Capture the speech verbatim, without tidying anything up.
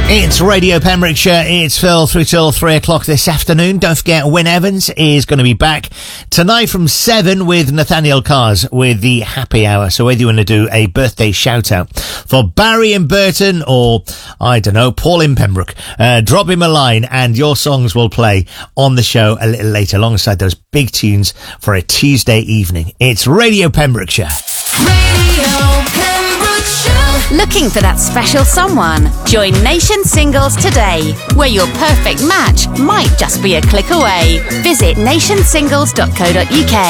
It's Radio Pembrokeshire. It's Phil through till three o'clock this afternoon. Don't forget, Wyn Evans is going to be back tonight from seven with Nathaniel Cars with the Happy Hour. So whether you want to do a birthday shout out for Barry in Burton or, I don't know, Paul in Pembroke, uh, drop him a line and your songs will play on the show a little later alongside those big tunes for a Tuesday evening. It's Radio Pembrokeshire. Radio Pembrokeshire. Looking for that special someone? Join Nation Singles today, where your perfect match might just be a click away. Visit nation singles dot co dot uk.